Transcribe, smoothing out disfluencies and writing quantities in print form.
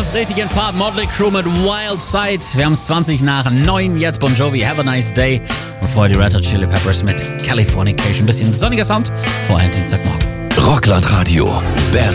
uns richtig in Fahrt. Motley Crue mit Wild Side. Wir haben es 20 nach 9. Jetzt Bon Jovi, Have a Nice Day. Bevor die Red Hot Chili Peppers mit Californication. Bisschen sonniger Sound vor einem Dienstagmorgen. Rockland Radio. Best